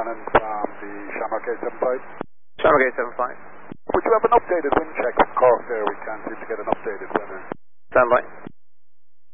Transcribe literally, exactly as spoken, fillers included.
Shannon from the Shamrock eight seven five. Shamrock eight seven five. Would you have an updated wind check from Cork there? We can't seem to get an updated weather. Stand by.